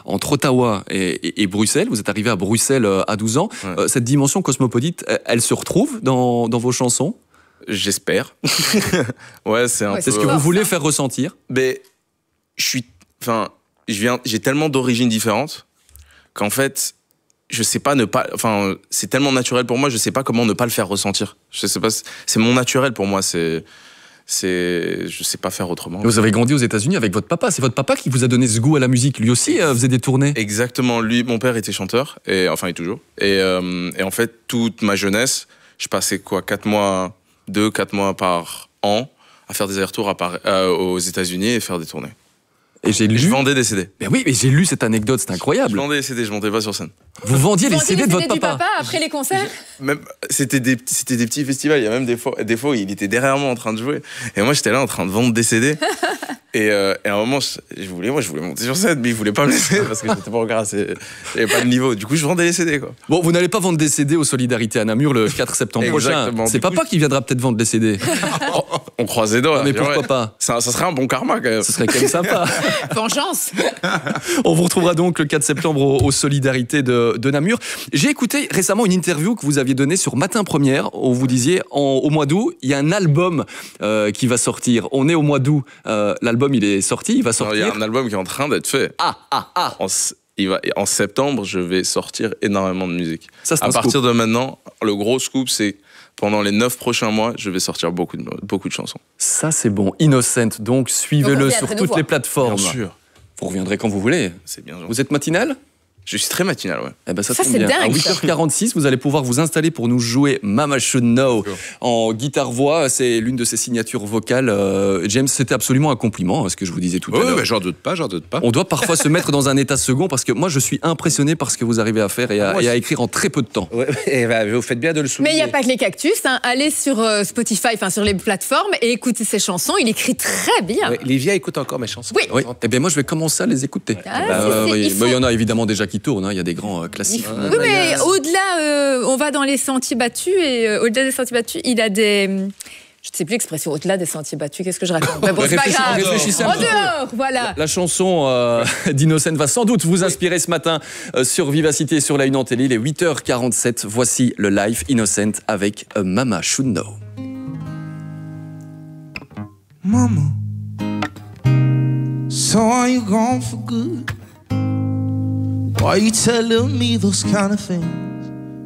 entre Ottawa et Bruxelles. Vous êtes arrivé à Bruxelles à 12 ans. Ouais. Cette dimension cosmopolite, elle se retrouve dans vos chansons? J'espère. Ouais, c'est un peu... C'est ce que vous voulez faire ressentir? Mais j'ai tellement d'origines différentes qu'en fait, je sais pas c'est tellement naturel pour moi, je sais pas comment ne pas le faire ressentir. Je sais pas, c'est mon naturel pour moi, je sais pas faire autrement. Vous avez grandi aux États-Unis avec votre papa. C'est votre papa qui vous a donné ce goût à la musique. Lui aussi faisait des tournées. Exactement. Lui, mon père était chanteur, il est toujours. Et en fait, toute ma jeunesse, je passais 4 mois par an à faire des allers-retours aux États-Unis et faire des tournées. Et j'ai lu. Je vendais des CD. Mais oui, mais j'ai lu cette anecdote, c'est incroyable. Je vendais des CD, je montais pas sur scène. Vous vendiez les CD de votre du papa après les concerts? Même, c'était des petits festivals. Il y a même des fois, il était derrière moi en train de jouer. Et moi, j'étais là en train de vendre des CD. Et à un moment, je voulais monter sur scène, mais il voulait pas me laisser parce que j'étais pas encore assez. J'avais pas de niveau. Du coup, je vendais les CD, quoi. Bon, vous n'allez pas vendre des CD aux Solidarités à Namur le 4 septembre prochain. C'est papa qui viendra peut-être vendre des CD. On croise les doigts. Mais pourquoi pas? Ça serait un bon karma, quand même. Ce serait quand même sympa. Vengeance. On vous retrouvera donc le 4 septembre aux Solidarités de Namur. J'ai écouté récemment une interview que vous aviez donnée sur Matin Première où vous disiez au mois d'août, il y a un album qui va sortir. On est au mois d'août. L'album, il est sorti, il va sortir. Il y a un album qui est en train d'être fait. En septembre, je vais sortir énormément de musique. Ça, c'est à un partir scoop. de maintenant, le gros scoop, c'est pendant les 9 prochains mois, je vais sortir beaucoup de chansons. Ça, c'est bon. Innocent, donc suivez-le sur toutes les plateformes. Bien sûr. Vous reviendrez quand vous voulez. C'est bien gentil. Vous êtes matinal? Je suis très matinal, ouais. Eh ben ça Ça, tombe c'est bien. dingue, À 8h46, vous allez pouvoir vous installer pour nous jouer Mama Should Know en guitare-voix. C'est l'une de ses signatures vocales. James, c'était absolument un compliment, ce que je vous disais tout à l'heure. Ouais, j'en doute pas. On doit parfois se mettre dans un état second parce que moi, je suis impressionné par ce que vous arrivez à faire et à écrire en très peu de temps. Ouais, vous faites bien de le souligner. Mais il n'y a pas que les cactus. Allez sur Spotify, sur les plateformes et écoutez ses chansons. Il écrit très bien. Ouais, Livia écoute encore mes chansons. Oui. Oui. Eh bien, moi, je vais commencer à les écouter. Il faut- Il y en a évidemment déjà qui tournent. Il y a des grands classiques. Oui, mais au-delà, on va dans les sentiers battus et au-delà des sentiers battus, il a des... Je ne sais plus l'expression, au-delà des sentiers battus, qu'est-ce que je raconte? Mais bon, c'est pas grave. Réfléchissez un En petit peu. dehors, voilà. La chanson d'Innocent va sans doute vous inspirer ce matin sur Vivacité et sur la Une en télé. Il est 8h47. Voici le live Innocent avec Mama Should Know. Mama, so are you gone for good? Why you telling me those kind of things?